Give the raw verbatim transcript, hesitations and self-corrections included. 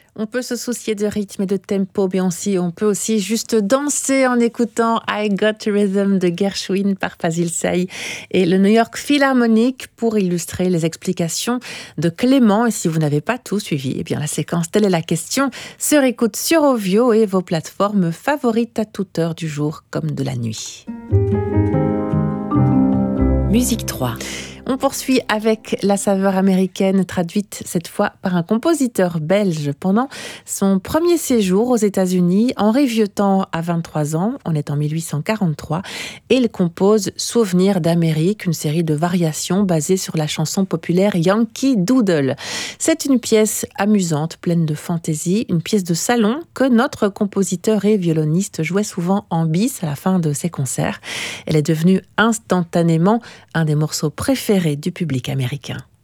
On peut se soucier de rythme et de tempo, mais aussi, on peut aussi juste danser en écoutant I Got Rhythm de Gershwin par Fazil Say et le New York Philharmonic pour illustrer les explications de Clément. Et si vous n'avez pas tout suivi, eh bien la séquence Telle est la question se réécoute sur Ovio et vos plateformes favorites à toute heure du jour comme de la nuit. Musique trois. On poursuit avec la saveur américaine traduite cette fois par un compositeur belge. Pendant son premier séjour aux États-Unis, Henri Vieuxtemps a vingt-trois ans, on est en mille huit cent quarante-trois, et il compose Souvenirs d'Amérique, une série de variations basées sur la chanson populaire Yankee Doodle. C'est une pièce amusante, pleine de fantaisie, une pièce de salon que notre compositeur et violoniste jouait souvent en bis à la fin de ses concerts. Elle est devenue instantanément un des morceaux préférés du public américain.